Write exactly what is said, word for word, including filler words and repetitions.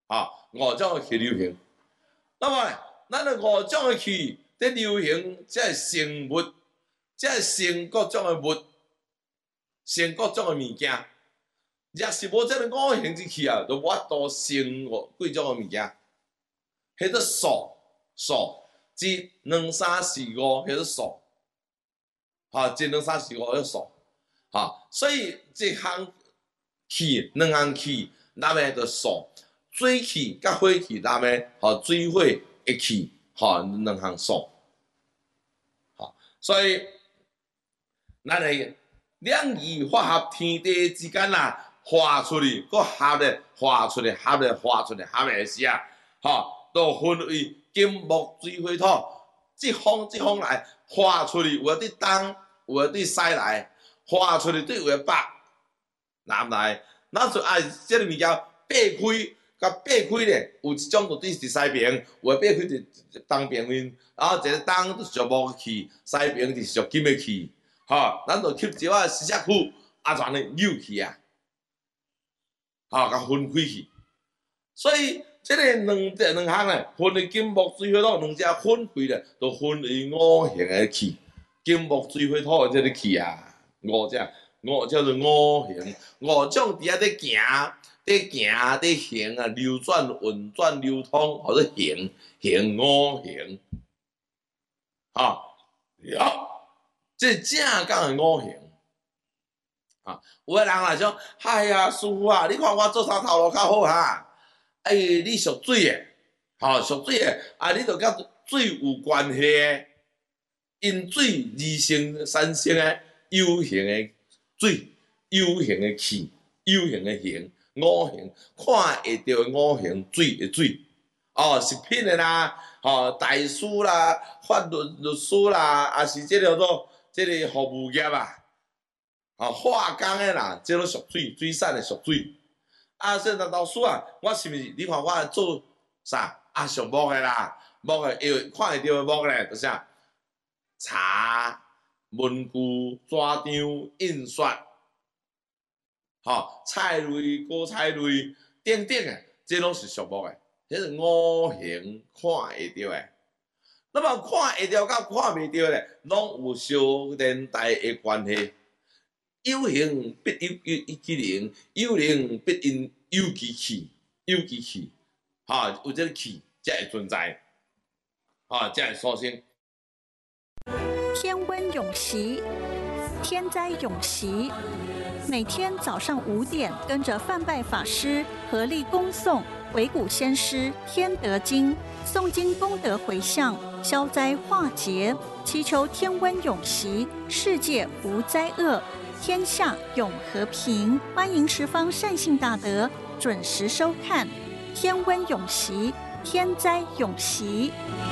啊，五种的气流行。那么，咱的五种的气在流行，才会生物，才会生各种的物，生各种的物件。若是无这个五行之气啊，就无法度生五几种的物件。迄个数数，一、两、三、四、五，迄个数。哈，一、两、三、四、五，迄数。哈，所以一项气，两项气，咱们就数。水气甲火气，咱们吼水火一气，吼两项数。好，所以咱的两仪化合天地之间啦。画出去，搁合咧，画出来，合咧，画出来，合咧时啊，吼，都分为金木水火土，即方即方来画出去，有诶伫东，有诶伫西来，画出去对有诶北南来，咱就爱即个物件掰开，甲掰开咧，有一种就伫是西边，有诶掰开伫东边面，然后一个东就是属木气，西边就是属金诶气，吼，咱就吸一寡四只躯，啊，全咧扭去啊。啊，甲分开去，所以即个两只两项咧，分为金木水火土两只分开咧，就分为五行的气。金木水火土的即个气啊，五只五叫做五行，五种伫遐咧行，咧行咧行啊，流转运转流通，或者行行五行。啊，了，即正讲的五行。啊，有个人来讲，哎呀，师傅啊，你看我做啥头路较好哈？哎，你属水的，吼、哦，属水的，啊，你着甲水有关系的，因水二性三性的有形的水，有形的气，有形的形，五行看会到的五行水的水，哦，食品的啦，吼、哦，大师啦，法律律师啦，也是即个做即个服务业啊。啊，化工诶啦，即种属水，水产诶属水。啊，说老师啊，我是毋是？你看我做啥？啊，属木诶啦，木诶，会看会到诶木咧，就是啥？茶、文具、纸张、印刷，吼，菜类、果菜类等等诶，即拢是属木诶，迄是五行看会到诶。那么看会到甲看袂到咧，拢有相连带诶关系。有形必有有其灵，有灵必因有其气，有其气，哈，有这个气才会存在，哈，才会所生。 天温永习，天灾永习。每天早上五点，跟着范拜法师合力恭诵维古先师天德经，诵经功德回向，消灾化劫，祈求天温永习，世界无灾厄。天下永和平，欢迎十方善信大德准时收看《天温永习》，天灾永习。